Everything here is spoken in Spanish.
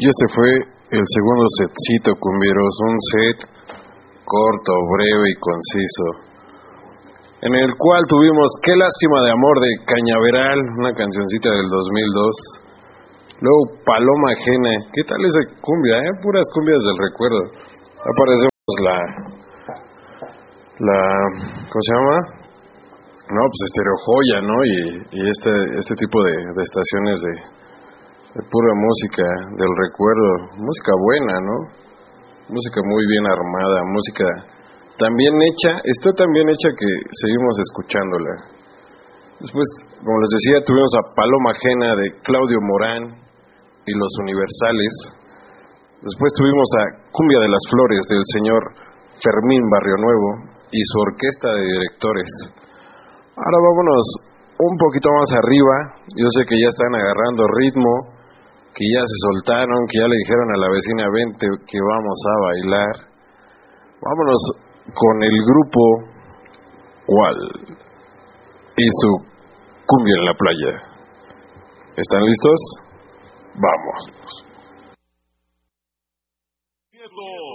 Y este fue el segundo setcito, cumbieros, un set corto, breve y conciso, en el cual tuvimos Qué lástima de amor de Cañaveral, una cancioncita del 2002. Luego Paloma Ajena. ¿Qué tal esa cumbia, Puras cumbias del recuerdo. Aparecemos ¿cómo se llama? No, pues Estereo Joya, ¿no? Y este tipo de estaciones de pura música del recuerdo, música buena, ¿no? Música muy bien armada, música también hecha, está tan bien hecha que seguimos escuchándola. Después, como les decía, tuvimos a Paloma Ajena de Claudio Morán y Los Universales. Después tuvimos a Cumbia de las Flores del señor Fermín Barrionuevo y su orquesta de directores. Ahora vámonos un poquito más arriba. Yo sé que ya están agarrando ritmo, que ya se soltaron, que ya le dijeron a la vecina vente que vamos a bailar. Vámonos con el grupo Cual y su Cumbia en la Playa. ¿Están listos? Vamos.